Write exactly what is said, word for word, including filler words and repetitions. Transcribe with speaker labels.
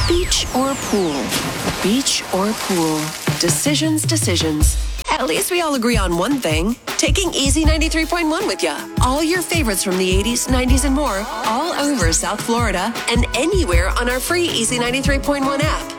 Speaker 1: Beach or pool? Beach or pool? Decisions, decisions. At least we all agree on one thing. Taking Easy ninety-three point one with ya. All your favorites from the eighties, nineties, and more, all over South Florida and anywhere on our free Easy ninety-three point one app.